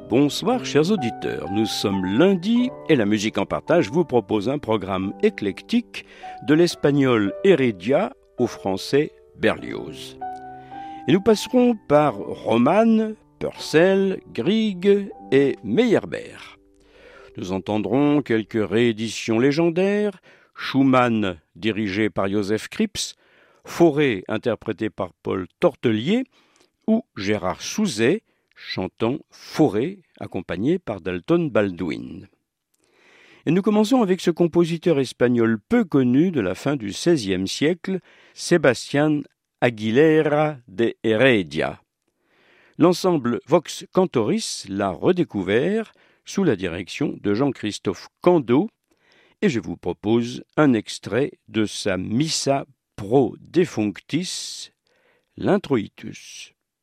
Bonsoir chers auditeurs, nous sommes lundi et la musique en partage vous propose un programme éclectique de l'espagnol Heredia au français Berlioz. Et nous passerons par Roman, Purcell, Grieg et Meyerbeer. Nous entendrons quelques rééditions légendaires, Schumann dirigé par Joseph Krips, Fauré interprété par Paul Tortelier ou Gérard Souzet chantant Fauré accompagné par Dalton Baldwin. Et nous commençons avec ce compositeur espagnol peu connu de la fin du XVIe siècle, Sebastián Aguilera de Heredia. L'ensemble Vox Cantoris l'a redécouvert sous la direction de Jean-Christophe Candeau et je vous propose un extrait de sa Missa pro defunctis, l'Introitus.